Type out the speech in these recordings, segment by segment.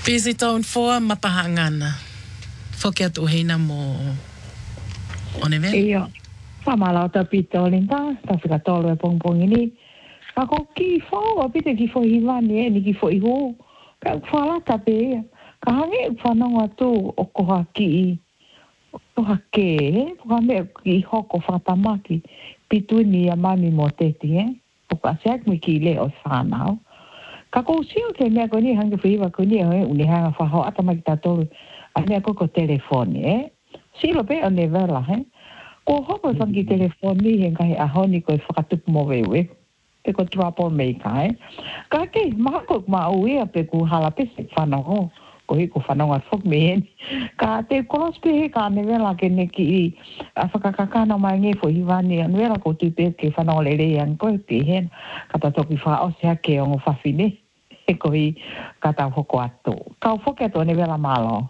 Busy town for mapahangana. Fokia tu heina mo one vela. Iyo. Whamala o ta pito linta, ta whika tolu e pongpong ini. Ako ki fo, a pite ki fo hiwani e, ni ki fo iho. Ka whala ta pe ia. Ka hange whanonga tu o koha ki i. O koha ke, koha me ki hoko whatamaki. Pitu ni a mami mo teti, e. O ka seak mi ki le o whanau. Ka kou sio ke mea koni hange whiwa koni e uni hanga whaho atamaki ta tolu. A mea koko telefoni, e. Silo pe o ne vela, he. Ko hoko whangi telefoni he kai ahoni koe whakatupu mo wewe. Te ko trapo mei kai. Ka ke, maha ko ma uia pe ku hala pese whanongo. Ko hiko whanonga whok me heni. Ka te kolos pe he ka ne vela ke neki i a whakakakana mai nge fo hiwani. An vela ko tupe ke whanonga lere an koe pe hen. Ka ta toki wha o sea ke ongo whawhine. E ko hi ka tau hoko atu. Ka o whoke atu ne vela malo.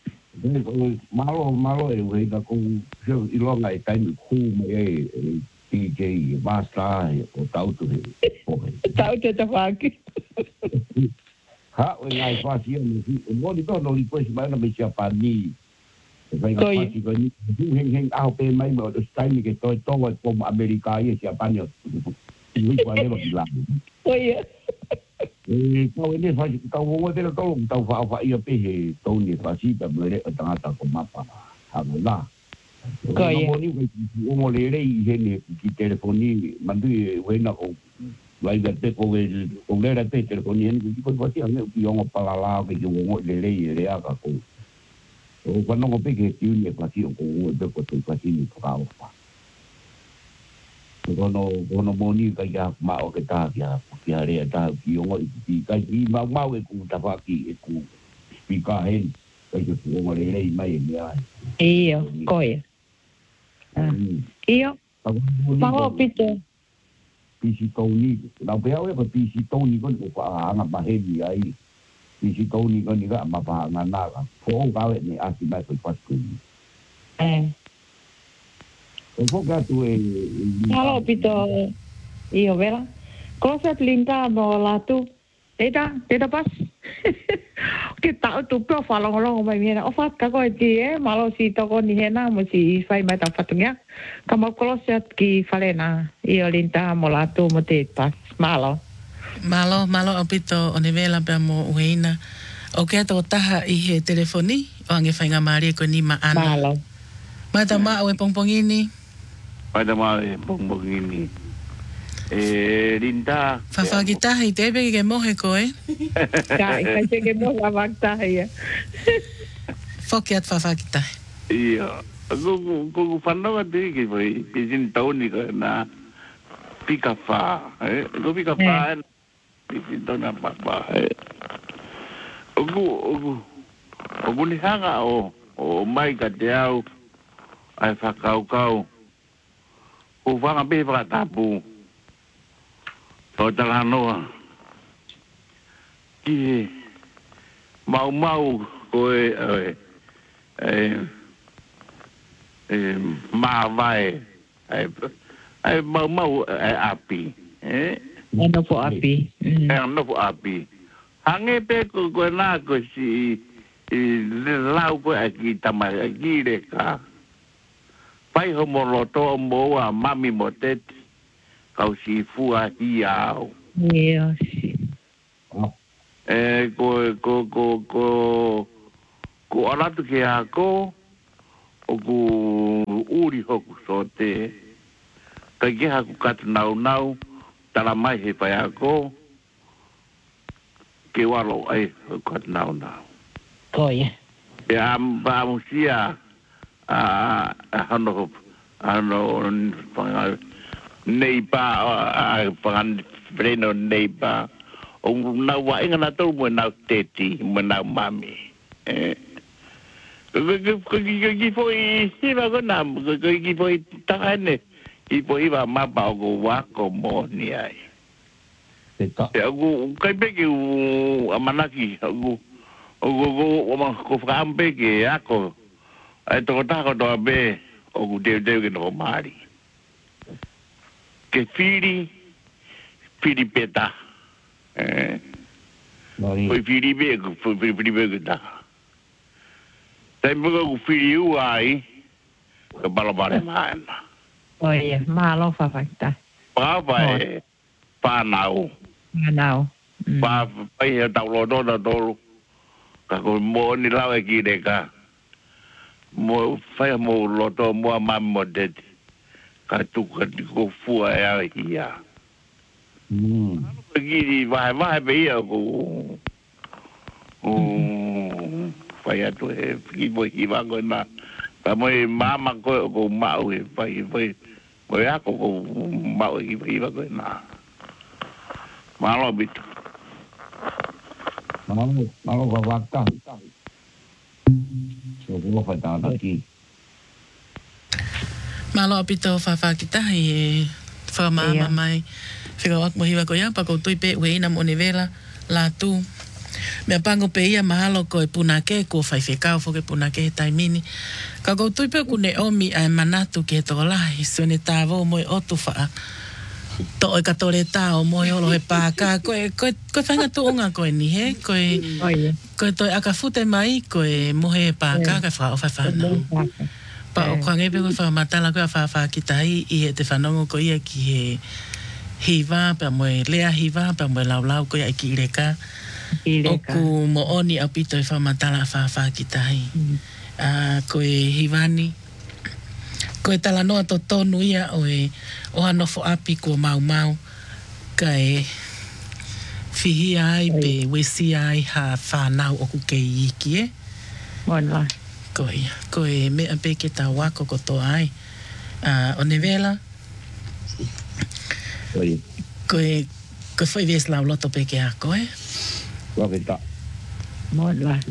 Malo e wei ka kong ilonga e taimi ku me e PJ Master o tautu he pohe. Tautu te whaki. Ha o ngai whasi o moni tono li koe si mai na me si apani. E wai ngā whasi koe ni heng aho pe mai mo o taimi ke toi tonga e pomo Amerika i e si apani o wikwa lewa ki lamu. Oia. Kau ini fasi kau wongo tela kau tau fa ia pe he toni fasi pa mere o tangata ko mapa hamela. Kau ia. Wongo lere i he ne ki telefoni mandu e wena o vai ga te ko lera te telefoni ni ki ko fasi ame ki ongo palala ke wongo lere i le aka ko. O quando ngo pe ke ti ni fasi o ko de ko te fasi ni kau fa. Kono moni ka ia ma o ke tā kia rea tā ki ongo i kai i mau e ku tawhaki e ku spika hen kai ke ku ongo rei mai e mea ai. Iyo, koe. Iyo, maho pito. Pisi tauni, lau pea oe pa pisi tauni koni ko whaanga mahemi ai. Pisi tauni koni ka mapahanga naka. Fo o kawe ne asi mai koi paskuni. Foca tu e Halo pito io vera. Cosa linta mo la tu. Eta pas. Ke tau tu pro falo long mai mena. O fat ka ko ti e malo si to ko ni hena mo si fai mai ta fatunga. Kama kolosia ki falena. Io linta mo la tu mo te pas malo. Malo o pito o nevela pe mo uina. O ke to taha i he telefoni o ange whainga maari ko ni ma ana. Malo. Mata ma o e pongpongini. Pada mai pongpongini. Linda. Whawhakitahi te ebe ke mohe koe. Kai te ke mohe whakitahi. Whoki at whawhakitahi. Ia. Ko whanonga te ke mai. Pisin tauni ka na pika wha. Ko pika wha. Pisin tauna papa. Ogu ni hanga o mai ka te au. Ai whakaukau. Ko whanga pe whakatapu. Tō talanoa. Ki mau koe mawai. Ai mau api. Ano po api. Ano po api. Hange pe koe nā koe si lau koe aki tamai aki reka. Pai homo loto mo a mami mo teti. Kau si fua hi au. Iya. Ko alatu ke ako. O ku uri hoku so te. Kai ke haku katu nau. Tala mai he pai ako. Ke walo ai katu nau. Koe. E amusia. Hano neipa pangan freno neipa o na wa inga na to mo na teti mo na mami ki foi siva go na ki foi tane ki foi va mapa go wa como ni ai go kai be ki amanaki go ko frambe ke ako ai to ta ko do be o de ke no mari ke firi peta Foi Filipe que tá. Tem muito filho aí. Que balabare mais. Oi, malo fafakta. Vai. Panau. Manau. Pai tao lo do do. Ka ko mo ni la ki de ka. Mo fai mo lo to mo ma mo de. Ka tu ka ko fu ya ia. Ki vai be ya ko. Fai atu e ki bo ki va ko na. Ka mo mama ko ma o fai. Mo ya ko ma o ki va ko na. Malo bitu. Malo vavaka. So ko fa ta ki. Malo apito whawhakita e whamama mai. Whikawak mohiwa ko ia, pako tui pe ue ina monevela la tu. Mea pango pe ia mahalo ko e punake, ko whaiwhekau fo ke punake he taimini. Ka kou tui pe kune omi ai manatu ke tō lahi, sone tāwo moi otu wha. To e katore tao moi olo he pāka. Koe whainga tuunga koe ni he. Koe toi aka fute mai, koe mohe he pāka, ka wha o whaiwhanau. Pa o kwange pe koe whamatala koe a whawhakitahi i he te whanongo ko ia ki he hiwa, pa moe lea hiwa, pa moe laulau koe ai ki ireka. Oku mo oni au pito e whamatala a whawhakitahi. Koe hiwani. Koe tala noa to tonu ia o e oha nofo api ko mau kai whihi ai pe wesi ai ha whanau oku ke iki e. Mola. Koe mea pe ke tā wako ko tō ai. O ne vela. Koe whai ves lau loto pe ke a koe. Mola.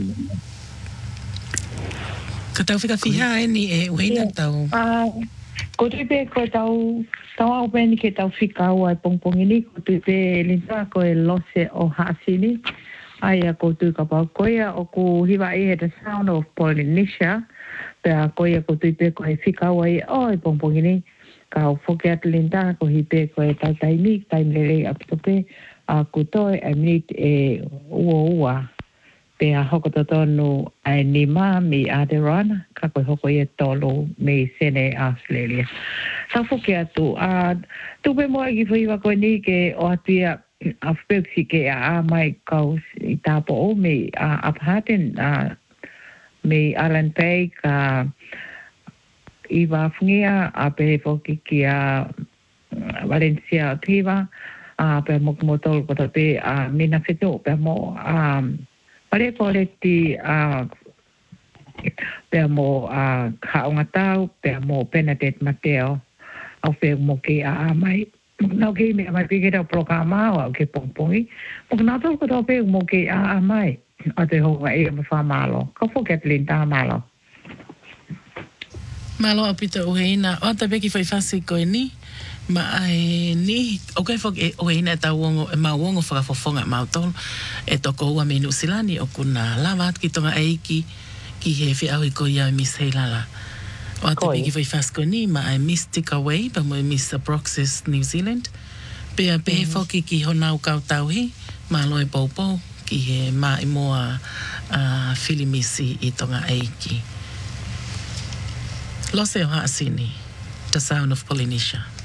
Ka tau whika whiha e ni e uheina tau. Ko tui pe ko tau au peni ke tau whika au ai pongpongi ni. Ko tui pe linta ko e lose o haasini. Ai a ko tui ka pau koia o ku hiwa i he the sound of Polynesia. Pea koia ko tui pe ko e whika au ai o e pongpongi ni. Ka o whoke atu linta ko hi pe ko e tau taimi, taimere apito pe. A kutoe a minit e ua. Pea hoko to tonu ai ni ma mi Adirana, ka koe hoko i e tolu me sene Australia. Sa whoke atu, tupe moa ki whiwa koe ni ke o atua a whepsi ke a mai kau i tāpo o me Uphaten, me Alan Bay ka i wafungia a pe whoki ki a Valencia o Tiva, pe mokumotolu kota pe mina whetu pe mo pare kore ti pe mo kaunga tau pe mo Benedict Mateo au pe mo ke mai no ke me mai pe ke da programa o ke pongpongi mo na to ko pe mo ke mai a te ho e mo fa malo ko fo ke linda malo apita uheina o ta beki fai fasi ko ni ma ai ni o ke fo e uheina ta wongo ma wongo fa fofonga ma tol e to ko wa menu silani o kuna lava ki tonga eiki ki he fi au ko ia Miss Helala o ta beki fai fasi ko ni ma ai Mystic Away pa mo Miss Broxis New Zealand pe fo ki hona o ka tauhi ma lo e popo ki he ma i moa filimisi i tonga eiki. Lose o haasini, the sound of Polynesia.